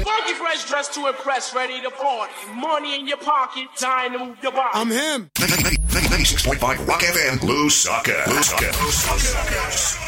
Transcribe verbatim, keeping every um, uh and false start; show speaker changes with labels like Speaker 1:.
Speaker 1: Funky fresh dressed to impress, ready to party. Money in your pocket, time to move your body.
Speaker 2: I'm him.
Speaker 3: ninety-six point five Rock F M, Blue Sucker. Blue Sucker. Blue Sucker.